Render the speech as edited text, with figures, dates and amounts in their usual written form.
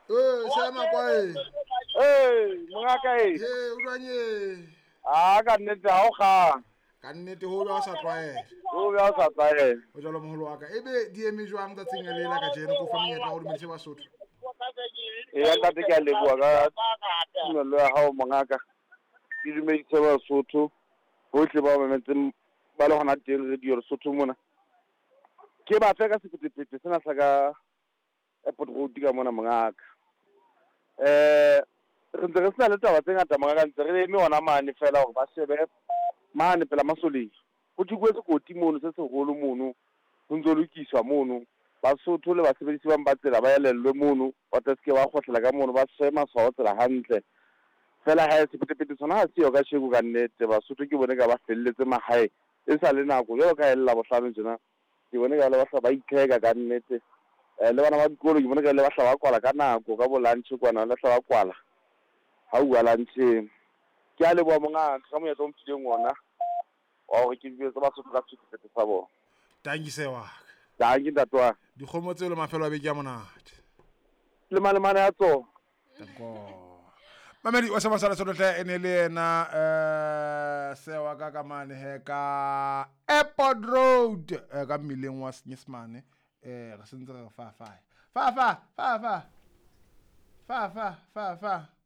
Sema kwa Mongaka he uranye ka nnete ha o kgang. ka nnete ho ba sa tlwaela O be o sa tlwaela. o jalo moholo wa ka ebe di eme jwang tsa tsengelela ka jeno ko fa menyetla go dumedise Basotho Ntate ke a leboha ka tumelo ya hao mongaka. Ke dumedise Basotho bohle ba mametseng ba le hona teng radio Lesotho mona. Ke ba fe ka sephethephethe sena sa ka airport road ka mona mongaka. Re ntse re sena le taba tse ngata mongaka, ntse re eme hona mane fela hore ba shebe mane pela Masoleng. Ho thukwetse koti mono se segolo mono ho ntso lokiswa mono. Basotho le basebedisi ba tsela ba elellwe mono ba tseske ba kgotlela ka mono ba shema matshwao tsela hantle. Fela ha sephethephethe sona ha se yo ka shego ka nnete. Basotho ke bone ka ba felletse mahae e sa le nako jwalo ka ella bohlano jena. Ke bone ka le ba ba itlheka ka nnete. Le bana ba dikolo ke bone ka le ba ba kwala ka nako ka bo lunch kwana le ba kwala ha bua lunch. Ke a leboha mongaka ka moetlo o mphileng ona wa hore ke bue tsa Basotho ka sephethephethe sa bona. tangise wa Dankie ntatwa. dikgomo tse le mafelo a beke a monate Le mane ya tsona. Danko mamedi wa sama sala sotle ene le yena se wa ka mane he ka airport road ka mmileng wa Senyesmane re sentse re fa